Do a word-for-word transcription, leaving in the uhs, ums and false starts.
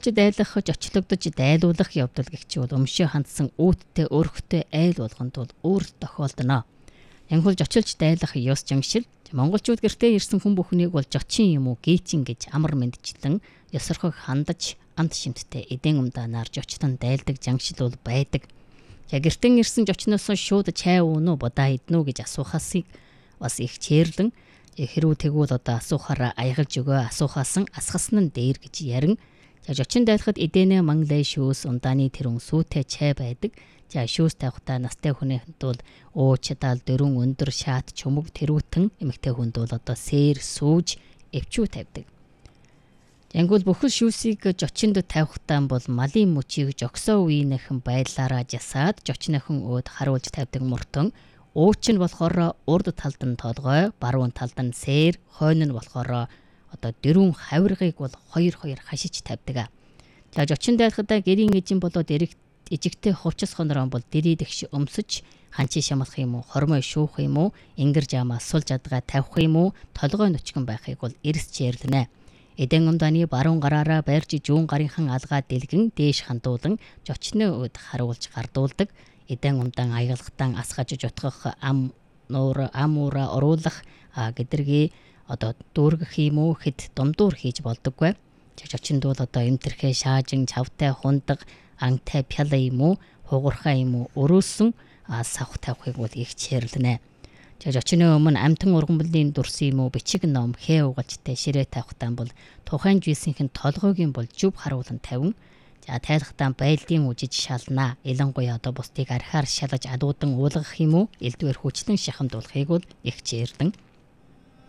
зочилж дайлах, зочлогдож дайлуулах явдал гэгч бол өмшөө хандсан үүдтэй өрхтэй айл болгонд бол өөр тохиолдоно. Янгол зочилж дайлах ёс жангшил монголчууд гэртээ ирсэн хүн бүхнийг бол зочин юм уу гээчин гэж амар мэдчлэн ёсорхог хандаж амт шимттэй эдэн умдаанаар зочлон дайлдаг жангшил бол байдаг. За гэртэн ирсэн зочноос шууд чай уунуу бодаа иднүү гэж асуухасыг бас их чэрлэн хэрүү тэгвэл одоо асуухаараа аягалж өгөө асуухаасан асгасан нь дээр гэж ярин. За зочин дайлахад эдэнэ манглай шүүс ундааны тэрүүн сүүтэй чай байдаг. За шүүс тавихтаа настай хүнийхэнд бол уу чадаал дөрүн өндөр шаат чумаг тэрүүтэн эмэгтэй хүнд бол одоо сээр сүүж эвчүү тавьдаг. Янгол бүхэл шүүсийг зочинд тавихтаа бол малын мөчийг жогсоо үеийнхэн байдлаараа жасаад зочныхан өөд харуулж тавьдаг мөртөн. Ууч нь болохоор урд талд нь толгой, баруун талд нь сээр, хойно нь болохоор одоо дөрвөн хавиргыг бол хоёр хоёр хашиж тавьдаг. За зочин дайлахад гэрийн эжин болоод эрэг ижигтэй хувцас хонорон бол дэрийдэгш өмсөж ханчи шамлах юм уу, хормой шүүх юм уу, ингэр жамаа сул жадгаа тавих юм уу, толгой нөчгөн байхыг бол эрс чэрлэнэ. Эдэн умдааны баруун гараараа байрж жүүн гарынхан алгаа дэлгэн дээш хандуулан зочны өөд харуулж гардуулдаг. Эдэн умдан аягалахтан асгаж жутгах ам нуур амуура оруулах гэдэргээ одоо дүүргэх юм уу хэд думдуур хийж болдоггүй. Зочинд бол одоо эмтэрхээ шаажин чавтай хундаг ангтай пяла юм уу хугархаа юм уу өрөөсөн савх тавихыг бол их чэрлэнэ. Зочны өмнө амтан ургамлын дурс юм уу бичиг ном хээ угалжтай ширээ тавихтаа бол тухайн жийсийнхэн толгойгийн бол зүв харуулan тавин. За тайлхтаа байлдын үжиж шалнаа. Илангуяа одоо бусдыг архаар шалгаж адуудан уулгах юм уу? Элдвэр хүчлэн шахамдуулахыг бол их чэрлэн.